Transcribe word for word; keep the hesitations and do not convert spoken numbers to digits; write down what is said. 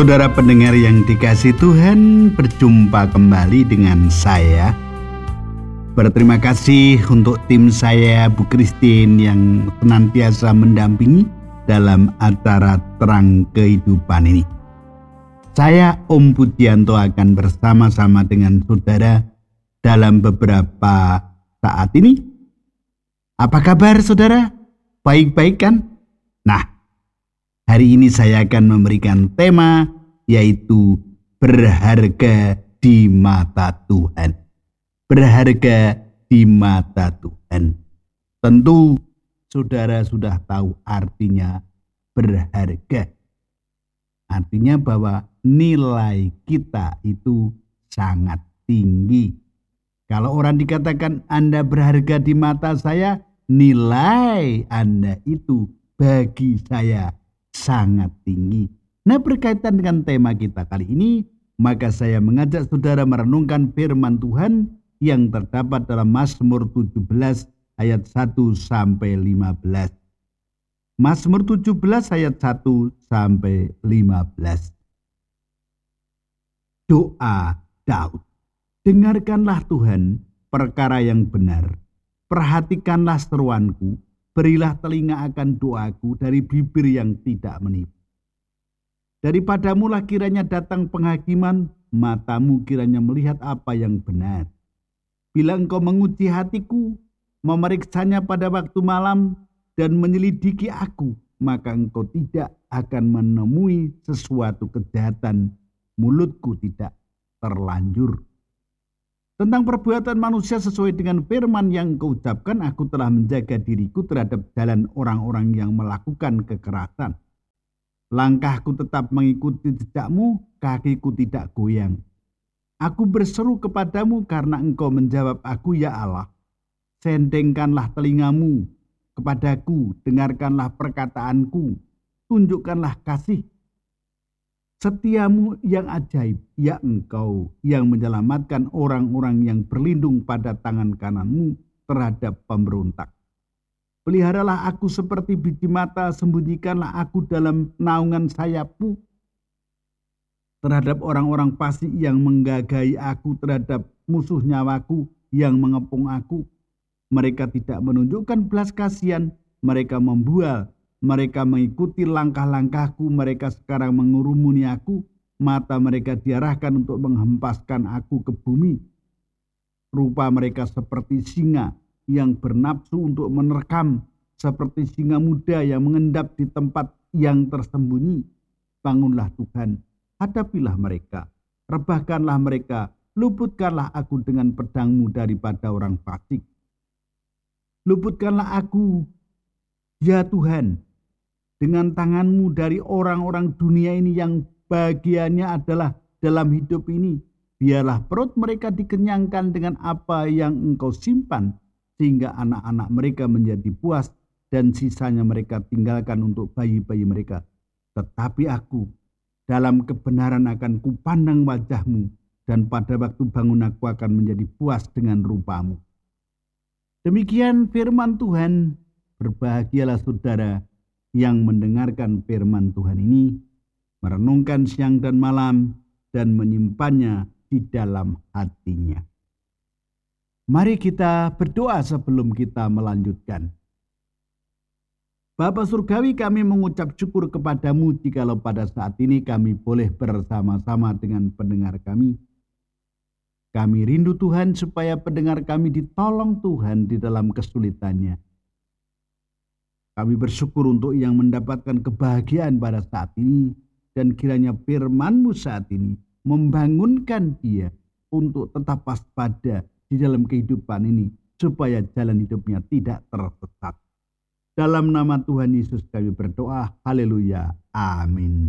Saudara pendengar yang dikasihi Tuhan, berjumpa kembali dengan saya. Berterima kasih untuk tim saya, Bu Christine, yang senantiasa mendampingi dalam acara Terang Kehidupan ini. Saya, Om Pujianto, akan bersama-sama dengan saudara dalam beberapa saat ini. Apa kabar saudara? Baik-baik kan? Nah, hari ini saya akan memberikan tema yaitu berharga di mata Tuhan. Berharga di mata Tuhan. Tentu saudara sudah tahu artinya berharga. Artinya bahwa nilai kita itu sangat tinggi. Kalau orang dikatakan Anda berharga di mata saya, nilai Anda itu bagi saya sangat tinggi. Nah, berkaitan dengan tema kita kali ini, maka saya mengajak saudara merenungkan firman Tuhan yang terdapat dalam Mazmur tujuh belas ayat satu sampai lima belas. Mazmur tujuh belas ayat satu sampai lima belas. Doa Daud. Dengarkanlah Tuhan perkara yang benar. Perhatikanlah seruanku. Berilah telinga akan doaku dari bibir yang tidak menipu. Daripadamulah kiranya datang penghakiman, matamu kiranya melihat apa yang benar. Bila engkau menguji hatiku, memeriksanya pada waktu malam, dan menyelidiki aku, maka engkau tidak akan menemui sesuatu kejahatan, mulutku tidak terlanjur. Tentang perbuatan manusia sesuai dengan firman yang kau ucapkan, aku telah menjaga diriku terhadap jalan orang-orang yang melakukan kekerasan. Langkahku tetap mengikuti jejakmu, kakiku tidak goyang. Aku berseru kepadamu karena engkau menjawab aku, ya Allah. Sendengkanlah telingamu kepadaku, dengarkanlah perkataanku, tunjukkanlah kasih setiamu yang ajaib, ya engkau yang menyelamatkan orang-orang yang berlindung pada tangan kananmu terhadap pemberontak. Peliharalah aku seperti biji mata, sembunyikanlah aku dalam naungan sayapmu. Terhadap orang-orang fasik yang menggagahi aku, terhadap musuh nyawaku yang mengepung aku. Mereka tidak menunjukkan belas kasihan, mereka membual, mereka mengikuti langkah-langkahku, mereka sekarang mengurumuni aku, mata mereka diarahkan untuk menghempaskan aku ke bumi. Rupa mereka seperti singa yang bernafsu untuk menerkam, seperti singa muda yang mengendap di tempat yang tersembunyi. Bangunlah Tuhan, hadapilah mereka, rebahkanlah mereka, luputkanlah aku dengan pedangmu daripada orang fasik. Luputkanlah aku, ya Tuhan, dengan tanganmu dari orang-orang dunia ini yang bagiannya adalah dalam hidup ini. Biarlah perut mereka dikenyangkan dengan apa yang engkau simpan, sehingga anak-anak mereka menjadi puas dan sisanya mereka tinggalkan untuk bayi-bayi mereka. Tetapi aku dalam kebenaran akan kupandang wajahmu, dan pada waktu bangun aku akan menjadi puas dengan rupamu. Demikian firman Tuhan. Berbahagialah saudara yang mendengarkan firman Tuhan ini, merenungkan siang dan malam, dan menyimpannya di dalam hatinya. Mari kita berdoa sebelum kita melanjutkan. Bapa Surgawi, kami mengucap syukur kepadamu jikalau pada saat ini kami boleh bersama-sama dengan pendengar kami. Kami rindu Tuhan supaya pendengar kami ditolong Tuhan di dalam kesulitannya. Kami bersyukur untuk yang mendapatkan kebahagiaan pada saat ini, dan kiranya firman-Mu saat ini membangunkan dia untuk tetap waspada di dalam kehidupan ini, supaya jalan hidupnya tidak tersesat. Dalam nama Tuhan Yesus kami berdoa, haleluya, amin.